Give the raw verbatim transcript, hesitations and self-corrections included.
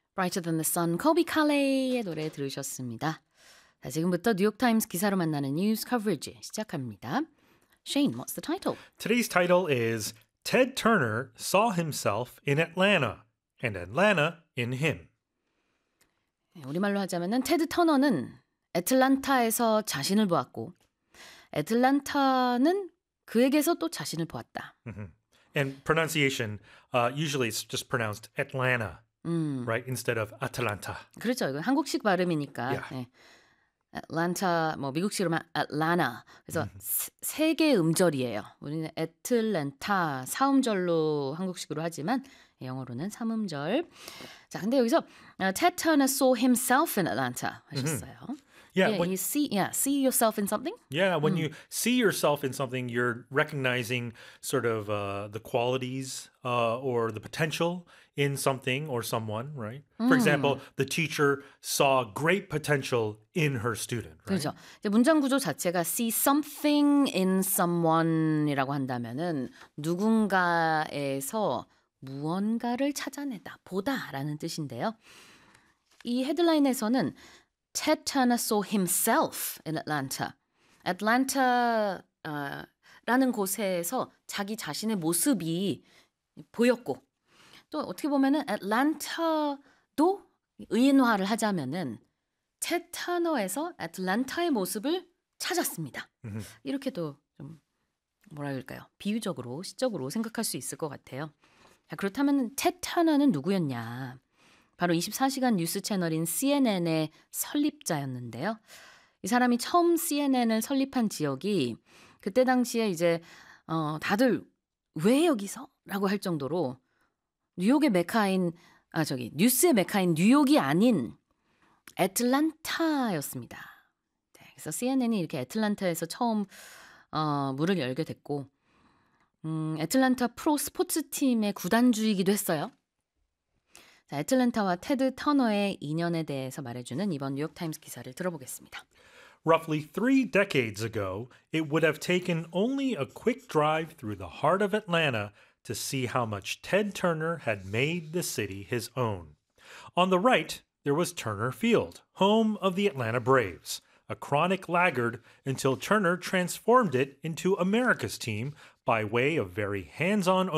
Brighter Than the Sun, 코비 칼레이의 노래 들으셨습니다. 자, 지금부터 뉴욕타임스 기사로 만나는 뉴스 커버리지 시작합니다. Shane, what's the title? Today's title is Ted Turner saw himself in Atlanta and Atlanta in him. 우리말로 하자면은 테드 터너는 애틀란타에서 자신을 보았고 애틀란타는 그에게서 또 자신을 보았다. Mm-hmm. And pronunciation, uh, usually it's just pronounced Atlanta, 음. right? Instead of Atlanta. 그렇죠. 이건 한국식 발음이니까. Yeah. 네. 애틀란타, 뭐 미국식으로만 애틀란타. 그래서 음. 세 개의 음절이에요. 우리는 애틀랜타 사음절로 한국식으로 하지만 영어로는 삼음절. 자, 근데 여기서 uh, Ted Turner saw himself in Atlanta 하셨어요. Mm-hmm. Yeah, yeah, when, you see, yeah, see yourself in something? Yeah, when 음. you see yourself in something, you're recognizing sort of uh, the qualities uh, or the potential in something or someone, right? For 음. example, the teacher saw great potential in her student, right? 그렇죠. 이제 문장 구조 자체가 see something in someone이라고 한다면은 누군가에서 무언가를 찾아내다, 보다라는 뜻인데요. 이 헤드라인에서는 Ted Turner saw himself in Atlanta. Atlanta 어, 라는 곳에서 자기 자신의 모습이 보였고 또 어떻게 보면은 애틀랜타도 의인화를 하자면은 Ted Turner에서 애틀랜타의 모습을 찾았습니다. Mm-hmm. 이렇게도 좀 뭐라 그럴까요? 비유적으로, 시적으로 생각할 수 있을 것 같아요. 자, 그렇다면 Ted Turner는 누구였냐? 바로 이십사 시간 뉴스 채널인 씨엔엔의 설립자였는데요. 이 사람이 처음 씨엔엔을 설립한 지역이 그때 당시에 이제 어, 다들 왜 여기서? 라고 할 정도로 뉴욕의 메카인 아 저기 뉴스의 메카인 뉴욕이 아닌 애틀란타였습니다. 네, 그래서 씨엔엔이 이렇게 애틀란타에서 처음 어, 문을 열게 됐고 음, 애틀란타 프로 스포츠 팀의 구단주이기도 했어요. 자, 애틀랜타와 테드 터너의 인연에 대해서 말해주는 이번 뉴욕타임스 기사를 들어보겠습니다. Roughly three decades ago, it would have taken only a quick drive through the heart of Atlanta to see how much Ted Turner had made the city his own. On the right, there was Turner Field, home of the Atlanta Braves, a chronic laggard until Turner transformed it into America's team by way of very hands-on